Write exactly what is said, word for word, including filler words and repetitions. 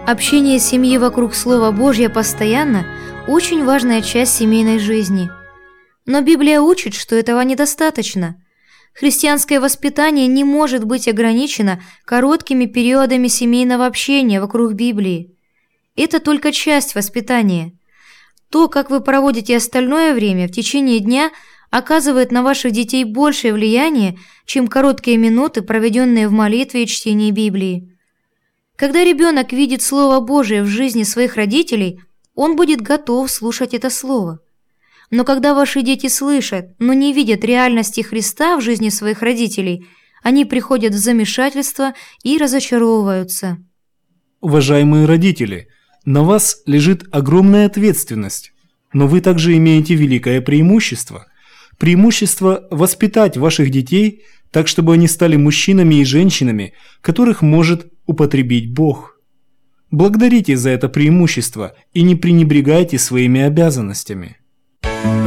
Общение семьи вокруг Слова Божьего постоянно – очень важная часть семейной жизни. Но Библия учит, что этого недостаточно. Христианское воспитание не может быть ограничено короткими периодами семейного общения вокруг Библии. Это только часть воспитания. То, как вы проводите остальное время в течение дня, оказывает на ваших детей большее влияние, чем короткие минуты, проведенные в молитве и чтении Библии. Когда ребенок видит Слово Божие в жизни своих родителей, он будет готов слушать это Слово. Но когда ваши дети слышат, но не видят реальности Христа в жизни своих родителей, они приходят в замешательство и разочаровываются. Уважаемые родители, на вас лежит огромная ответственность, но вы также имеете великое преимущество. Преимущество воспитать ваших детей так, чтобы они стали мужчинами и женщинами, которых может употребить Бог. Благодарите за это преимущество и не пренебрегайте своими обязанностями.